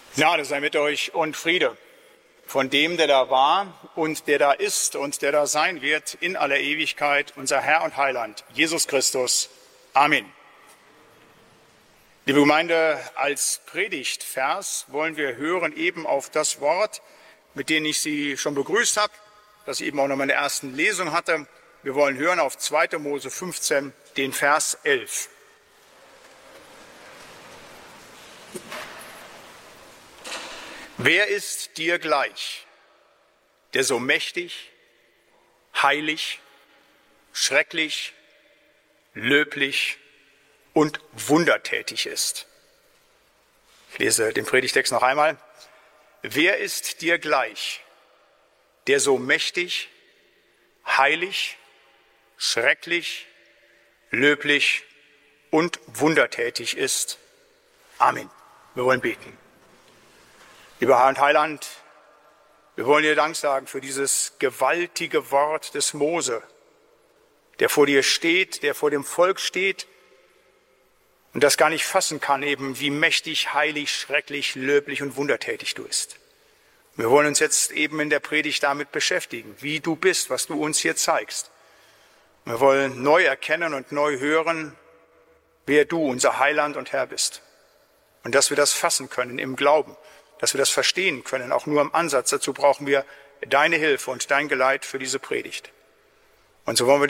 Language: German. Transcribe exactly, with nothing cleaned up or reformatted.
Gnade sei mit euch und Friede von dem, der da war und der da ist und der da sein wird in aller Ewigkeit, unser Herr und Heiland, Jesus Christus. Amen. Liebe Gemeinde, als Predigtvers wollen wir hören eben auf das Wort, mit dem ich Sie schon begrüßt habe, das ich eben auch noch in der ersten Lesung hatte. Wir wollen hören auf zweiter Mose fünfzehn, den Vers elf. Wer ist dir gleich, der so mächtig, heilig, schrecklich, löblich und wundertätig ist? Ich lese den Predigtext noch einmal. Wer ist dir gleich, der so mächtig, heilig, schrecklich, löblich und wundertätig ist? Amen. Wir wollen beten. Lieber Herr und Heiland, wir wollen dir Dank sagen für dieses gewaltige Wort des Mose, der vor dir steht, der vor dem Volk steht und das gar nicht fassen kann, eben wie mächtig, heilig, schrecklich, löblich und wundertätig du bist. Wir wollen uns jetzt eben in der Predigt damit beschäftigen, wie du bist, was du uns hier zeigst. Wir wollen neu erkennen und neu hören, wer du, unser Heiland und Herr bist. Und dass wir das fassen können im Glauben, dass wir das verstehen können, auch nur im Ansatz. Dazu brauchen wir deine Hilfe und dein Geleit für diese Predigt. Und so wollen wir